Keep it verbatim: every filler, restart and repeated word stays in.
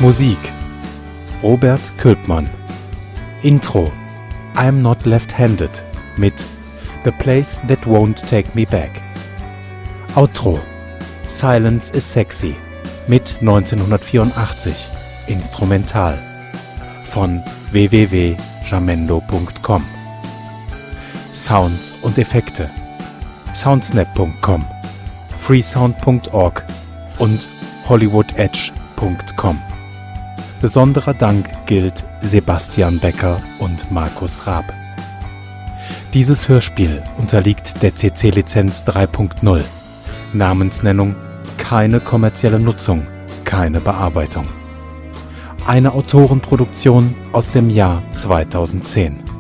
Musik Robert Külpmann. Intro I'm Not Left-Handed mit The Place That Won't Take Me Back. Outro Silence is Sexy mit neunzehnhundertvierundachtzig Instrumental von w w w punkt jamendo punkt com. Sounds und Effekte soundsnap punkt com, freesound punkt org und hollywood edge punkt com. Besonderer Dank gilt Sebastian Becker und Markus Raab. Dieses Hörspiel unterliegt der C C-Lizenz drei Punkt null. Namensnennung, keine kommerzielle Nutzung, keine Bearbeitung. Eine Autorenproduktion aus dem Jahr zweitausendzehn.